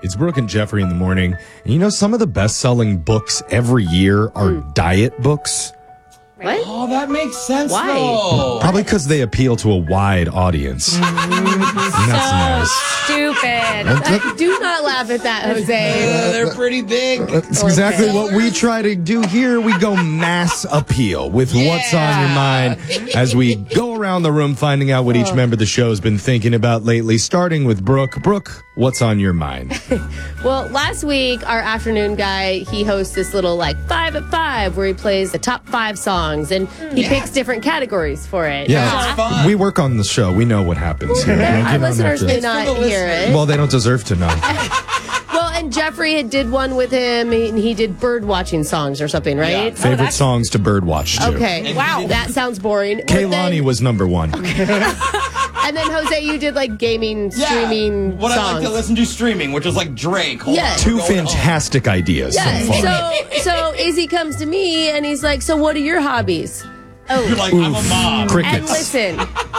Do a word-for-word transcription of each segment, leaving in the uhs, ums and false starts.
It's Brooke and Jeffrey in the morning. And you know, some of the best-selling books every year are mm. diet books. What? Oh, that makes sense, Why? though. Probably because they appeal to a wide audience. Mm, and that's so nice. stupid. Do not laugh at that, Jose. Uh, they're pretty big. That's exactly Okay. what we try to do here. We go mass appeal with Yeah. what's on your mind as we go around the room finding out what each member of the show has been thinking about lately, starting with Brooke. Brooke, what's on your mind? Well, last week, our afternoon guy, he hosts this little, like, five at five where he plays the top five songs, and he Yeah. picks different categories for it. Yeah, That's fun. we work on the show. We know what happens here. Our You don't listeners have may to- not for the hear listeners. it. Well, they don't deserve to know. Well, and Jeffrey had did one with him, and he did bird watching songs or something, right? Yeah. Favorite songs to birdwatch to. Okay. Wow. That sounds boring. Kaylani And was number one. then, and then, Jose, you did, like, gaming, Yeah. streaming What songs. I like to listen to streaming, which is like Drake. Hold Yeah. on, Two we're going fantastic ideas Yeah, so far. so, so Izzy comes to me, and he's like, so what are your hobbies? home. You're like, I'm a mom. And Crickets. listen,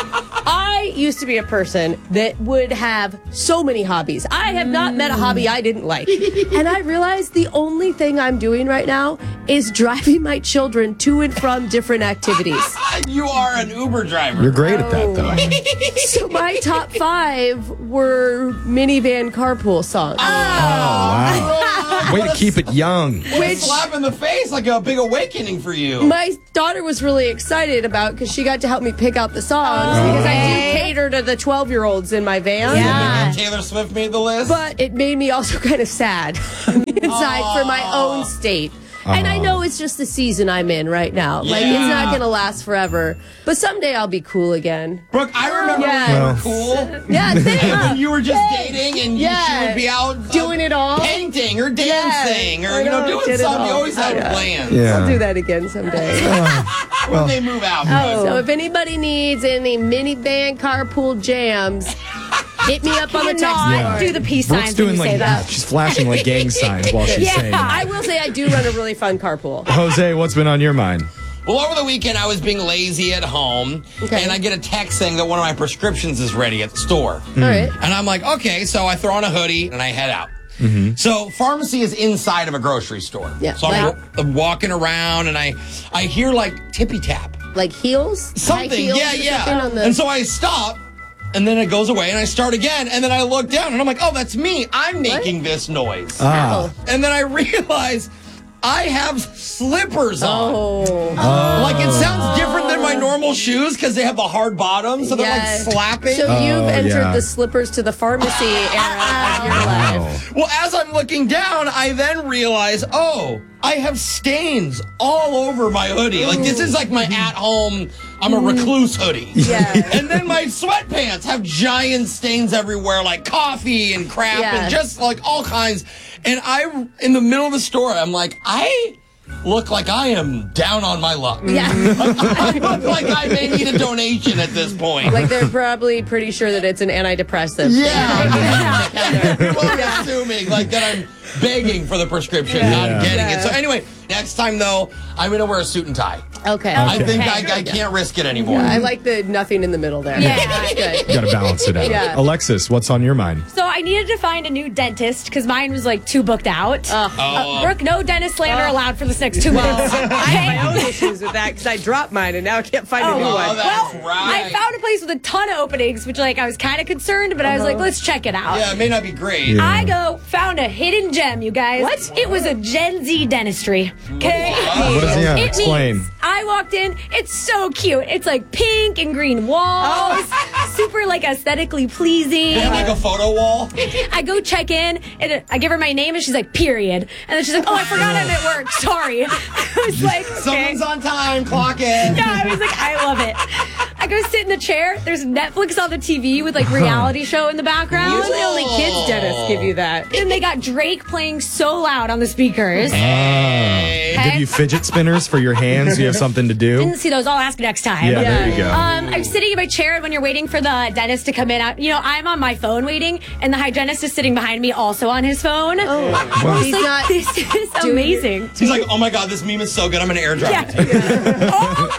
I used to be a person that would have so many hobbies. I have not met a hobby I didn't like. And I realized the only thing I'm doing right now is driving my children to and from different activities. You are an Uber driver. You're great at that, though. So my top five were minivan carpool songs. Oh, wow. Way to keep it young. Which slap in the face, like a big awakening for you. My daughter was really excited about because she got to help me pick out the songs because I do cater to the twelve-year-olds in my van. Yeah. Taylor Swift made the list. But it made me also kind of sad on the inside for my own state. And I know it's just the season I'm in right now. Like, it's not going to last forever. But someday I'll be cool again. Brooke, I remember Yeah. when you were cool. Yeah, thanks. When you were just dating and you, Yeah. she would be out uh, Doing it all. painting or dancing Yeah. or you know I doing did it something. You all. always had Yeah. plans. Yeah. I'll do that again someday. When they move out. Brooke. So if anybody needs any minivan carpool jams, hit me up on the text Not Yeah. do the peace Brooke's signs when doing you like say that. she's flashing like gang signs while she's Yeah. saying that. I will say I do run a really fun carpool. Jose, what's been on your mind? Well, over the weekend, I was being lazy at home, Okay. and I get a text saying that one of my prescriptions is ready at the store. All right. And I'm like, okay, so I throw on a hoodie and I head out. So pharmacy is inside of a grocery store. Yeah. So I'm, Wow. I'm walking around and I, I hear like tippy tap. Like heels? High Something. heels Yeah, or yeah. something on the- And so I stop. And then it goes away, and I start again, and then I look down, and I'm like, oh, that's me. I'm making this noise. Ah. And then I realize I have slippers on. Oh. Like, it sounds different than my normal shoes because they have the hard bottoms, so they're Yes. like slapping. So you've Oh, entered yeah. the slippers to the pharmacy era of your life. Well, as I'm looking down, I then realize, oh, I have stains all over my hoodie. Like, this is like my at-home, I'm a recluse hoodie. Yeah. And then my sweatpants have giant stains everywhere, like coffee and crap Yeah. and just like all kinds. And I, in the middle of the store, I'm like, I look like I am down on my luck. Yeah. I look like I may need a donation at this point. Like they're probably pretty sure that it's an antidepressant. Yeah. People are assuming like that I'm begging for the prescription, not Yeah. getting Yeah. it. So anyway, next time though, I'm gonna wear a suit and tie. Okay. I think Okay. I, I can't risk it anymore. I like the nothing in the middle there. Yeah. That's good. You gotta balance it out. Yeah. Alexis, what's on your mind? So I needed to find a new dentist because mine was like too booked out. Ugh. Uh, Brooke, no dentist slander allowed for this next two months. I have my own issues with that because I dropped mine and now I can't find a new Oh, one. that's Well, right. I found a place with a ton of openings, which like I was kind of concerned, but I was like, let's check it out. yeah, it may not be great. Yeah. I go found a hidden gem, you guys. What? It was a Gen Z dentistry. Okay. What is yeah? It Explain. means I walked in. It's so cute. It's like pink and green walls, super like aesthetically pleasing. They have like a photo wall. I go check in and I give her my name and she's like, period. And then she's like, oh, I forgot I'm at work. Sorry. I was like, okay. Someone's on time. Clock in. Yeah, I was like, I love it. I go sit in the chair. There's Netflix on the T V with like reality show in the background. Usually only kids dentists give you that. And they got Drake playing so loud on the speakers. Hey. Give you fidget spinners for your hands. You have something to do. Didn't see those. I'll ask next time. Yeah, there you go. Um, I'm sitting in my chair when you're waiting for the dentist to come in. I, you know, I'm on my phone waiting, and the hygienist is sitting behind me, also on his phone. Oh, Wow. He's not. this is amazing. He's like, oh my god, this meme is so good. I'm gonna airdrop Yeah. it to you. Oh, ten out of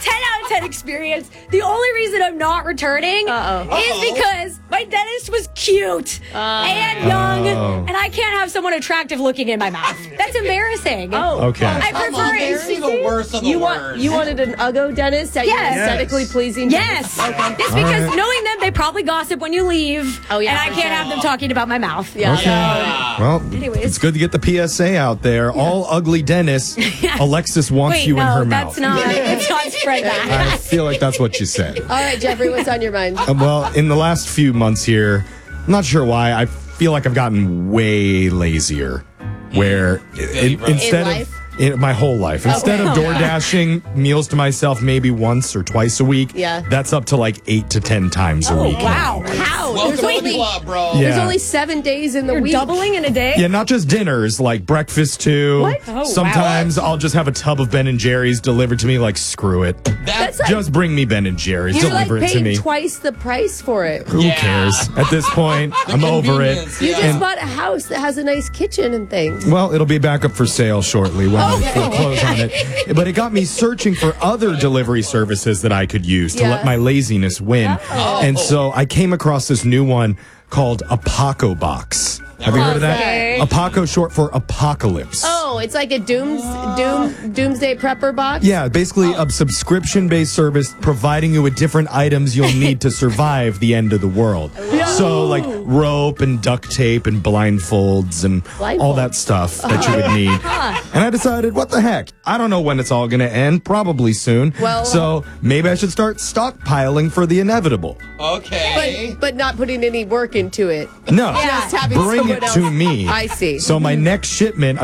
ten experience. The only reason I'm not returning Uh-oh. is Uh-oh. because my dentist was cute and young, Oh. and I can't have someone attractive looking in my mouth. That's embarrassing. Oh. Okay. I Come prefer on, it. they see the worst of the You worst. want you wanted an Uggo dentist at your Yes. aesthetically pleasing. Yes. dentist? It's All because right. knowing them, they probably gossip when you leave. Oh, yeah, And I for can't sure. have them talking about my mouth. Yeah. Okay. Well, Anyways. it's good to get the P S A out there. All ugly dentists, Alexis wants Wait, you no, in her that's mouth. not. It's not spread that. I feel like that's what you said. All right, Jeffrey, what's on your mind? Uh, well, in the last few months here, I'm not sure why, I feel like I've gotten way lazier. Where in, bro. instead In of life? in my whole life, instead of Okay. door dashing meals to myself maybe once or twice a week, Yeah. that's up to like eight to ten times a week. Wow. How? Welcome There's to the only club, bro. Yeah. there's only seven days in the You're week. doubling in a day? Yeah, not just dinners, like breakfast too. What? Oh, wow. Sometimes I'll just have a tub of Ben and Jerry's delivered to me. Like, screw it. That's like- Just bring me Ben and Jerry's. You're like Deliver it to paying me. twice the price for it. Who Yeah. cares? At this point, I'm over it. convenience, You yeah. just bought a house that has a nice kitchen and things. Well, it'll be back up for sale shortly when we Okay. foreclose on it. But it got me searching for other delivery services that I could use to Yeah. let my laziness win. And so I came across this new one called Apaco Box. Have you heard of that? Okay. Apaco, short for apocalypse. Oh, it's like a dooms doom doomsday prepper box. Yeah, basically a subscription-based service providing you with different items you'll need to survive the end of the world. So like rope and duct tape and blindfolds and all Blindfolds. that stuff that you would need. And I decided, what the heck? I don't know when it's all going to end. Probably soon. Well- so maybe I should start stockpiling for the inevitable. Okay. But but not putting any work into it. No, Just having bring someone it else- to me. I see. So my next shipment,